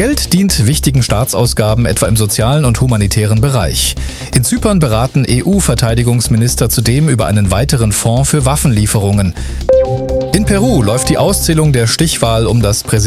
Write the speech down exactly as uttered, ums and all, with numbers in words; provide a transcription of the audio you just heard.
Geld dient wichtigen Staatsausgaben, etwa im sozialen und humanitären Bereich. In Zypern beraten E U-Verteidigungsminister zudem über einen weiteren Fonds für Waffenlieferungen. In Peru läuft die Auszählung der Stichwahl um das Präsidentschafts-